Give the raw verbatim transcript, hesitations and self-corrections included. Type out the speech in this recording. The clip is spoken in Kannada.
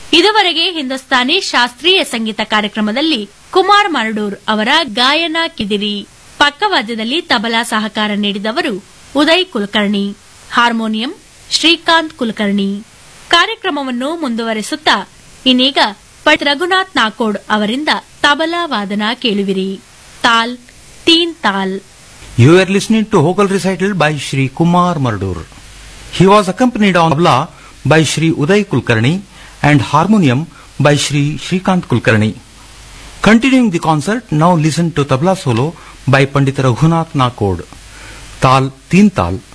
ಇದುವರೆಗೆ ಹಿಂದೂಸ್ತಾನಿ ಶಾಸ್ತ್ರೀಯ ಸಂಗೀತ ಕಾರ್ಯಕ್ರಮದಲ್ಲಿ ಕುಮಾರ್ ಮರಡೂರ್ ಅವರ ಗಾಯನ ಕಿದಿರಿ. ಪಕ್ಕವಾದ್ಯದಲ್ಲಿ ತಬಲಾ ಸಹಕಾರ ನೀಡಿದವರು ಉದಯ್ ಕುಲಕರ್ಣಿ, ಹಾರ್ಮೋನಿಯಂ ಶ್ರೀಕಾಂತ್ ಕುಲಕರ್ಣಿ. ಕಾರ್ಯಕ್ರಮವನ್ನು ಮುಂದುವರೆಸುತ್ತಾ ಇನ್ನೀಗ ಪಂಡಿತ್ ರಘುನಾಥ್ ನಾಕೋಡ್ ಅವರಿಂದ ತಬಲಾ ವಾದನ ಕೇಳುವಿರಿ. ತಾಲ್ ತೀನ್ ತಾಲ್. You are listening to vocal recital by Shri Kumar Mardur. He was accompanied on tabla by Shri Uday Kulkarni and harmonium by Shri Shrikant Kulkarni. Continuing the concert, now listen to tabla solo by Pandit Raghunath Nakod. Tal Teen Tal.